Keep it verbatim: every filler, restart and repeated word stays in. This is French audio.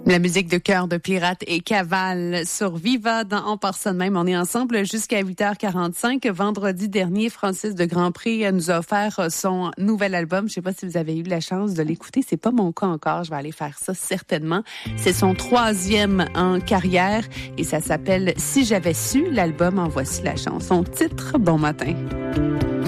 La musique de Cœur de pirate et Cavale sur Viva dans On part ça de même. On est ensemble jusqu'à huit heures quarante-cinq. Vendredi dernier, Francis de Grandpré nous a offert son nouvel album. Je sais pas si vous avez eu la chance de l'écouter. C'est pas mon cas encore. Je vais aller faire ça certainement. C'est son troisième en carrière et ça s'appelle Si j'avais su. L'album, en voici la chanson titre. Bon matin.